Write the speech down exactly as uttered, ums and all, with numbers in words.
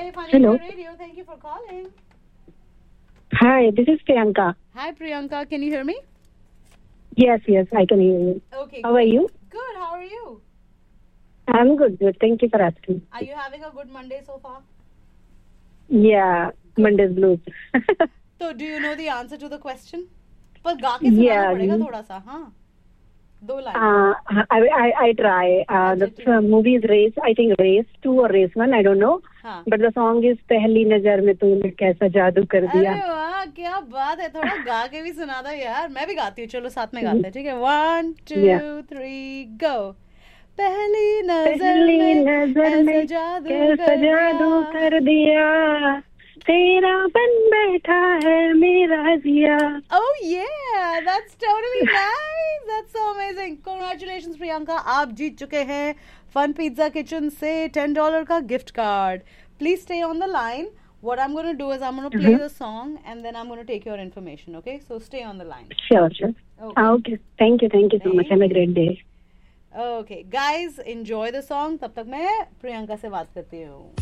Hi, Fun Hello. India Radio. Thank you for calling. Hi, this is Priyanka. Hi, Priyanka. Can you hear me? Yes, yes, I can hear you. Okay. How are you? Good. How are you? I'm good, good. Thank you for asking. Are you having a good Monday so far? Yeah, Monday's blues. So, do you know the answer to the question? पर गा के सुनाना Yeah. पड़ेगा थोड़ा सा, हाँ. दो line. Uh, I, I, I try. Uh, the अच्छा, uh, movie is Race, I think Race two or Race one, I don't know. हाँ. But the song is पहली नजर में तूने कैसा जादू कर अरे दिया. वाह क्या बात है थोड़ा गा के भी सुना दो यार मैं भी गाती हूँ चलो साथ में गाते हैं ठीक है वन टू थ्री गो पहली नजर पहली में नजर में ऐसा जादू कैसा कर जादू दिया कर दिया तेरा बन बैठा है मेरा जिया. Oh yeah, that's totally nice. That's so amazing. Congratulations Priyanka, आप जीत चुके हैं Fun Pizza Kitchen से ten dollars का gift card. Please stay on the line. What I'm going to do is I'm going to play Mhm. the song and then I'm going to take your information, okay? So stay on the line. Sure, sure. Okay. Ah, okay. Thank you, thank you so much. Thank Have a you. great day. Okay, guys, enjoy the song. तब तक मैं प्रियंका से बात करती हूँ.